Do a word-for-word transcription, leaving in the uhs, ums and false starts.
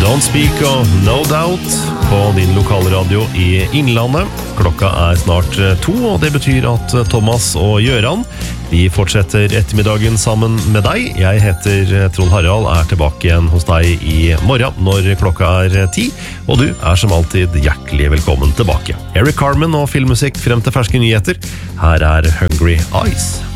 Don't Speak og No Doubt på din lokalradio i Innlandet. Klokka er snart to, og det betyr at Thomas og Gjøran de fortsetter ettermiddagen sammen med deg. Jeg heter Trond Harald, er tilbake igjen hos deg i morgen når klokka er ti, og du er som alltid hjertelig velkommen tilbake. Eric Carmen og filmmusikk frem til ferske nyheter. Her er Hungry Eyes.